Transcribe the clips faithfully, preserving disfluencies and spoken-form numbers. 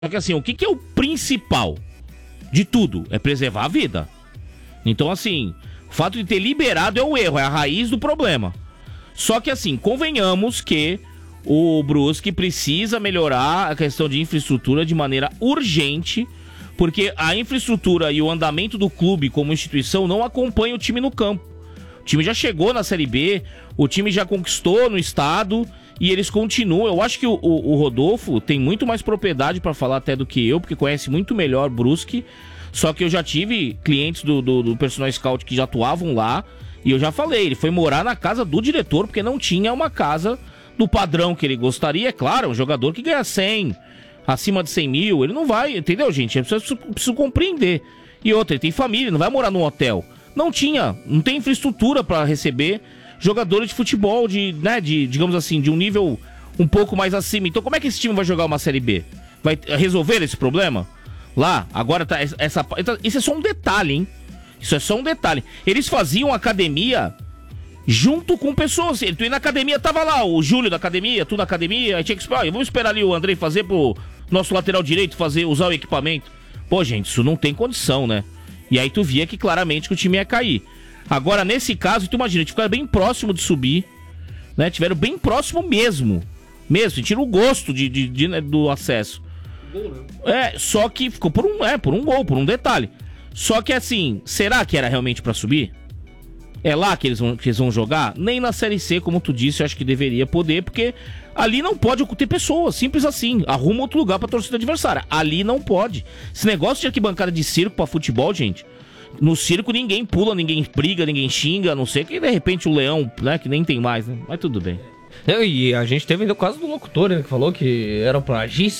Só que assim, o que, que é o principal de tudo? É preservar a vida. Então assim, o fato de ter liberado é o erro, é a raiz do problema. Só que assim, convenhamos que o Brusque precisa melhorar a questão de infraestrutura de maneira urgente, porque a infraestrutura e o andamento do clube como instituição não acompanha o time no campo. O time já chegou na Série B, o time já conquistou no estado e eles continuam. Eu acho que o, o, o Rodolfo tem muito mais propriedade para falar até do que eu, porque conhece muito melhor Brusque. Só que eu já tive clientes do, do, do Personal Scout que já atuavam lá e eu já falei, ele foi morar na casa do diretor porque não tinha uma casa do padrão que ele gostaria. É claro, um jogador que ganha cem, acima de cem mil, ele não vai, entendeu, gente? Eu preciso, preciso compreender. E outra, ele tem família, não vai morar num hotel. Não tinha, não tem infraestrutura para receber jogadores de futebol, de, né, de, digamos assim, de um nível um pouco mais acima. Então como é que esse time vai jogar uma Série B? Vai resolver esse problema? Lá, agora tá essa... Isso é só um detalhe, hein? Isso é só um detalhe. Eles faziam academia junto com pessoas. Tu ia na academia, tava lá o Júlio da academia, tu na academia, aí tinha que esperar. Vamos esperar ali o Andrei fazer pro nosso lateral direito fazer, usar o equipamento. Pô, gente, isso não tem condição, né? E aí tu via que claramente que o time ia cair. Agora, nesse caso, tu imagina, tiveram bem próximo de subir, né? Tiveram bem próximo mesmo. Mesmo, tira o gosto de, de, de, né, do acesso. É, só que ficou por um, é, por um gol, por um detalhe. Só que assim, será que era realmente pra subir? É lá que eles, vão, que eles vão jogar? Nem na Série C, como tu disse, eu acho que deveria poder, porque ali não pode ter pessoas, simples assim. Arruma outro lugar pra torcida adversária. Ali não pode. Esse negócio de arquibancada de circo pra futebol, gente, no circo ninguém pula, ninguém briga, ninguém xinga, a não ser que de repente o leão, né, que nem tem mais, né? Mas tudo bem. Não, e a gente teve ainda o caso do locutor, né, que falou que eram pra agir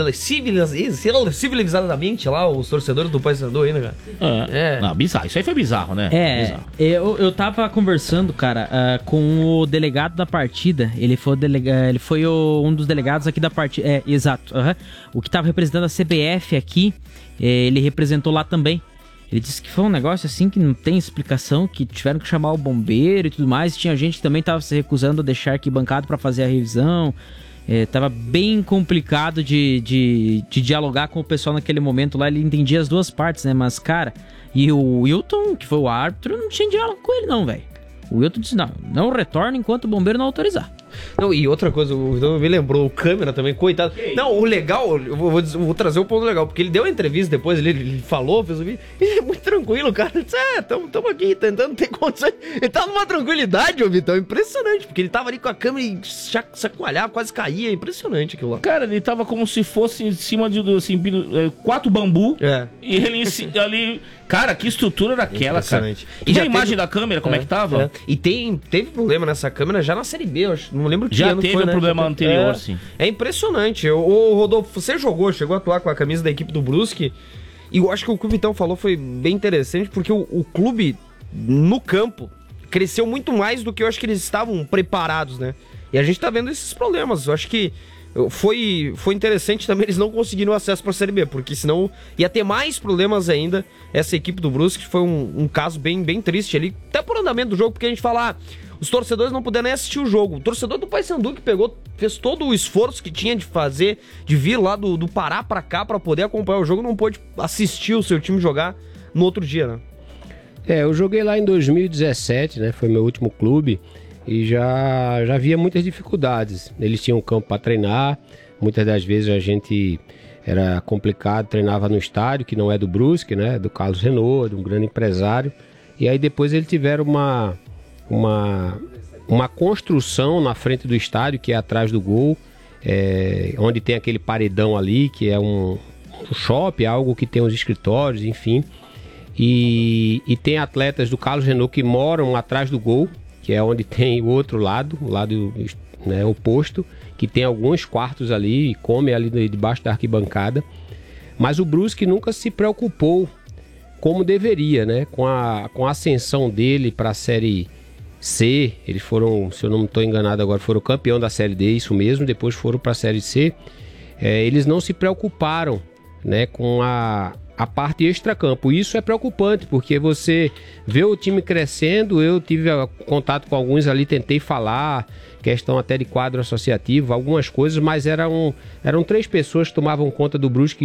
civilizadamente lá, os torcedores do Paysandu ainda, cara. É, é. Não, bizarro, isso aí foi bizarro, né? É, bizarro. Eu, eu tava conversando, cara, uh, com o delegado da partida, ele foi, o, delega... ele foi o, um dos delegados aqui da partida, é, exato, uh-huh. O que tava representando a C B F aqui, ele representou lá também. Ele disse que foi um negócio assim que não tem explicação, que tiveram que chamar o bombeiro e tudo mais. Tinha gente que também estava se recusando a deixar arquibancada para fazer a revisão. É, tava bem complicado de, de, de dialogar com o pessoal naquele momento lá. Ele entendia as duas partes, né? Mas, cara, e o Wilton, que foi o árbitro, não tinha diálogo com ele não, velho. O Wilton disse, não, não retorna enquanto o bombeiro não autorizar. Não, e outra coisa, o me lembrou, o câmera também, coitado. Não, o legal, eu vou, vou, vou trazer o ponto legal, porque ele deu a entrevista depois, ele, ele falou, fez o vídeo, ele é muito tranquilo, cara. Ele disse, é, tamo, tamo aqui tentando ter condições. Ele tava numa tranquilidade, ô Vitão, impressionante, porque ele tava ali com a câmera e sacoalhar, quase caía, impressionante aquilo lá. Cara, ele tava como se fosse em cima de assim, quatro bambu, é. E ele ali... Cara, que estrutura era aquela, cara. E já a imagem teve... da câmera, como é, é que tava? É. E tem, teve problema nessa câmera já na Série B, eu acho, não lembro que já ano teve foi, um né? problema já anterior, é, sim. É impressionante. O Rodolfo, você jogou, chegou a atuar com a camisa da equipe do Brusque, e eu acho que o que o Vitão falou foi bem interessante, porque o, o clube, no campo, cresceu muito mais do que eu acho que eles estavam preparados, né? E a gente tá vendo esses problemas. Eu acho que Foi, foi interessante também eles não conseguiram acesso para a Série B, porque senão ia ter mais problemas ainda. Essa equipe do Brusque foi um, um caso bem, bem triste ali, até por andamento do jogo, porque a gente fala, ah, os torcedores não puderam nem assistir o jogo. O torcedor do Paysandu que pegou, fez todo o esforço que tinha de fazer, de vir lá do, do Pará para cá para poder acompanhar o jogo, não pôde assistir o seu time jogar no outro dia, né? É, eu joguei lá em dois mil e dezessete, né? Foi meu último clube. E já, já havia muitas dificuldades. Eles tinham um campo para treinar. Muitas das vezes a gente era complicado, treinava no estádio, que não é do Brusque, né? Do Carlos Renault, de um grande empresário. E aí depois eles tiveram uma, uma, uma construção na frente do estádio, que é atrás do gol, é, onde tem aquele paredão ali, que é um, um shopping, algo que tem uns escritórios, enfim. E, e tem atletas do Carlos Renault que moram atrás do gol, que é onde tem o outro lado, o lado, né, oposto, que tem alguns quartos ali e come ali debaixo da arquibancada. Mas o Brusque nunca se preocupou como deveria, né? Com a, com a ascensão dele para a Série C, eles foram, se eu não estou enganado agora, foram campeão da Série D, isso mesmo, depois foram para a Série C. É, eles não se preocuparam, né, com a, a parte extracampo. Isso é preocupante, porque você vê o time crescendo. Eu tive contato com alguns ali, tentei falar, questão até de quadro associativo, algumas coisas, mas eram, eram três pessoas que tomavam conta do Brusque